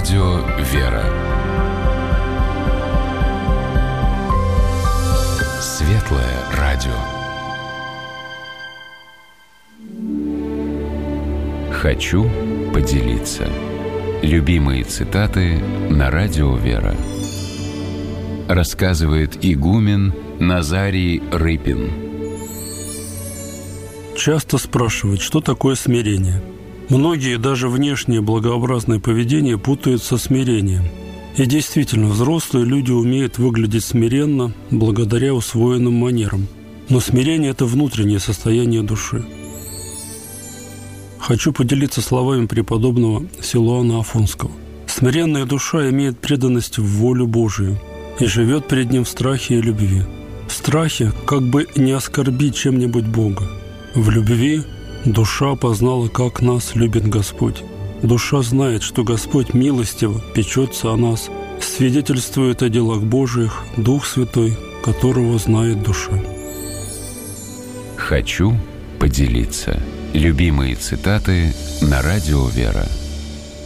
радио «Вера». Светлое радио. Хочу поделиться. Любимые цитаты на радио «Вера». Рассказывает игумен Назарий Рыпин. Часто спрашивают, что такое смирение. Многие даже внешнее благообразное поведение путают со смирением. И действительно, взрослые люди умеют выглядеть смиренно благодаря усвоенным манерам. Но смирение – это внутреннее состояние души. Хочу поделиться словами преподобного Силуана Афонского. Смиренная душа имеет преданность в волю Божию и живет перед Ним в страхе и любви. В страхе, как бы не оскорбить чем-нибудь Бога. В любви душа познала, как нас любит Господь. Душа знает, что Господь милостиво печется о нас, свидетельствует о делах Божиих Дух Святой, которого знает душа. Хочу поделиться. Любимые цитаты на радио «Вера».